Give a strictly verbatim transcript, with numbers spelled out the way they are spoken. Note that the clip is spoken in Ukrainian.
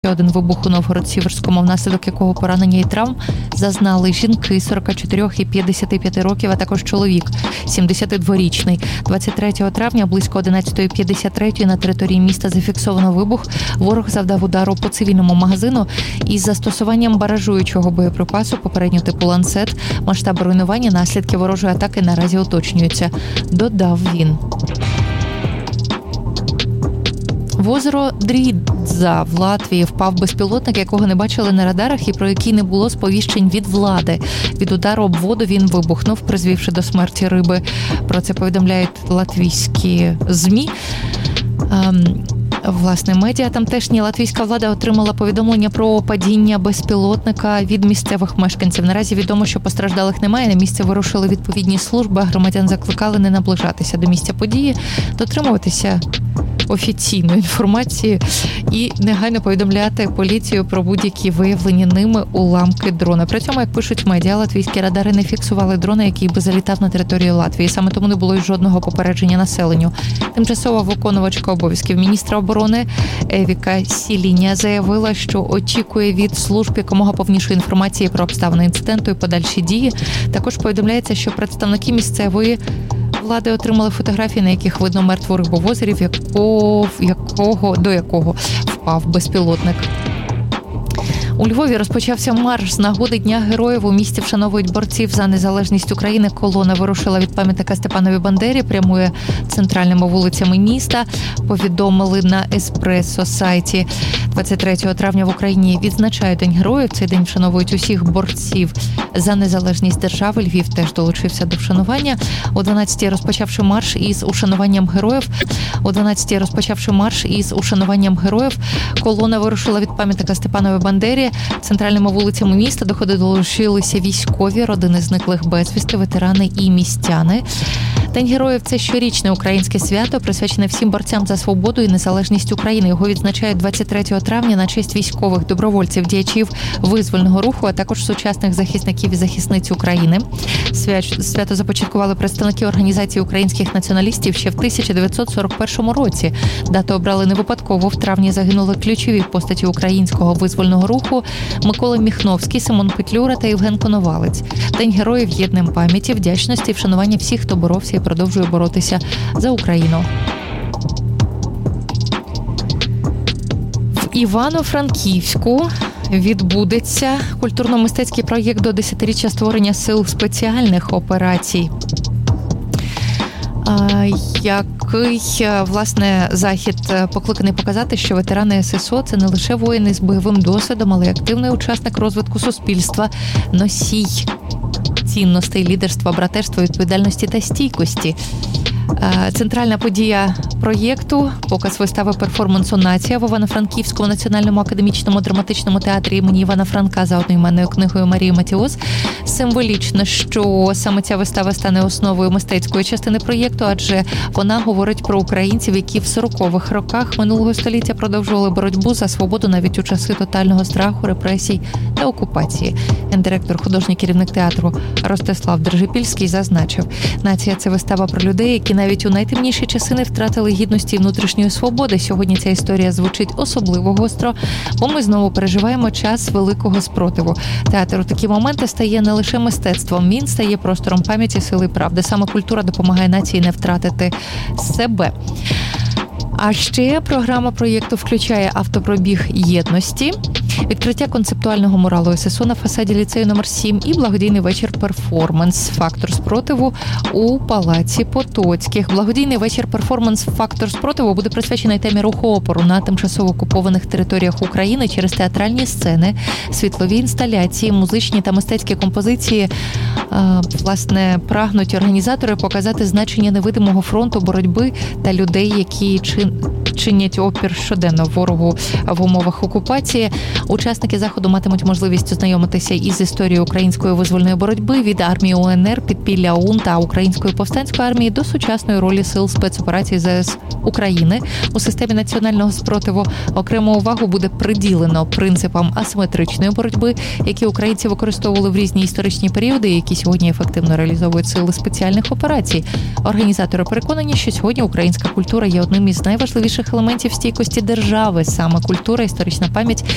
Один вибух у Новгород-Сіверському, внаслідок якого поранення і травм зазнали жінки сорок чотири і п'ятдесят п'ять років, а також чоловік сімдесятидворічний. двадцять третього травня близько одинадцята п'ятдесят три на території міста зафіксовано вибух. Ворог завдав удару по цивільному магазину із застосуванням баражуючого боєприпасу попереднього типу «Ланцет». Масштаб руйнування, наслідки ворожої атаки наразі уточнюються, додав він. В озеро Дрідза в Латвії впав безпілотник, якого не бачили на радарах і про який не було сповіщень від влади. Від удару об воду він вибухнув, призвівши до смерті риби. Про це повідомляють латвійські ЗМІ. Ем, власне, медіа тамтешня латвійська влада отримала повідомлення про падіння безпілотника від місцевих мешканців. Наразі відомо, що постраждалих немає. На місце вирушили відповідні служби, а громадян закликали не наближатися до місця події, дотримуватися офіційної інформації і негайно повідомляти поліцію про будь-які виявлені ними уламки дрона. При цьому, як пишуть медіа, латвійські радари не фіксували дрона, який би залітав на територію Латвії. Саме тому не було й жодного попередження населенню. Тимчасова виконувачка обов'язків міністра оборони Евіка Сіліня заявила, що очікує від служб якомога повнішої інформації про обставини інциденту і подальші дії. Також повідомляється, що представники місцевої влади отримали фотографії, на яких видно мертву рибу в озері, в якого, в якого, до якого впав безпілотник. У Львові розпочався марш з нагоди Дня Героїв. У місті вшановують борців за незалежність України. Колона вирушила від пам'ятника Степанові Бандері, прямує центральними вулицями міста. Повідомили на Еспресо сайті. двадцять третього травня в Україні відзначають День Героїв. Цей день вшановують усіх борців за незалежність держави. Львів теж долучився до вшанування. О дванадцятій розпочавши марш із ушануванням героїв. О дванадцятій розпочавши марш із ушануванням героїв, колона вирушила від пам'ятника Степанові Бандері. Центральними вулицями міста до ходу долучилися військові, родини зниклих безвісти, ветерани і містяни. День Героїв – це щорічне українське свято, присвячене всім борцям за свободу і незалежність України. Його відзначають двадцять третього травня на честь військових, добровольців, діячів визвольного руху, а також сучасних захисників і захисниць України. Свято започаткували представники Організації українських націоналістів ще в тисяча дев'ятсот сорок першому році. Дату обрали не випадково. В травні загинули ключові постаті українського визвольного руху Микола Міхновський, Симон Петлюра та Євген Коновалець. День Героїв є днем пам'яті, вдячності і вшанування всіх, хто боровся і продовжує боротися за Україну. В Івано-Франківську відбудеться культурно-мистецький проєкт до десятиріччя створення сил спеціальних операцій. Який, власне, захід покликаний показати, що ветерани ССО – це не лише воїни з бойовим досвідом, але й активний учасник розвитку суспільства, носій цінностей, лідерства, братерства, відповідальності та стійкості. Центральна подія проєкту – показ вистави перформансу «Нація» в Івано-Франківському національному академічному драматичному театрі імені Івана Франка за одноіменною книгою Марії Матіос. Символічно, що саме ця вистава стане основою мистецької частини проєкту, адже вона говорить про українців, які в сорокових роках минулого століття продовжували боротьбу за свободу навіть у часи тотального страху, репресій та окупації. Гендиректор, художній керівник театру Ростислав Держипільський зазначив, «Нація» – це вистава про людей, які навіть у найтемніші часи не втратили гідності і внутрішньої свободи. Сьогодні ця історія звучить особливо гостро, бо ми знову переживаємо час великого спротиву. Театр у такі моменти стає не лише мистецтвом, він стає простором пам'яті, сили і правди. Саме культура допомагає нації не втратити себе. А ще програма проєкту включає автопробіг єдності, відкриття концептуального муралу ССО на фасаді ліцею номер сім і благодійний вечір перформанс «Фактор спротиву» у Палаці Потоцьких. Благодійний вечір перформанс «Фактор спротиву» буде присвячений темі руху опору на тимчасово окупованих територіях України через театральні сцени, світлові інсталяції, музичні та мистецькі композиції. Власне, прагнуть організатори показати значення невидимого фронту боротьби та людей, які чин... чинять опір щоденно ворогу в умовах окупації. Учасники заходу матимуть можливість ознайомитися із історією української визвольної боротьби від армії УНР, підпілля ОУН та Української повстанської армії до сучасної ролі сил спецоперацій ЗС України у системі національного спротиву. Окрему увагу буде приділено принципам асиметричної боротьби, які українці використовували в різні історичні періоди, які сьогодні ефективно реалізовують сили спеціальних операцій. Організатори переконані, що сьогодні українська культура є одним із найважливіших елементів стійкості держави. Саме культура, історична пам'ять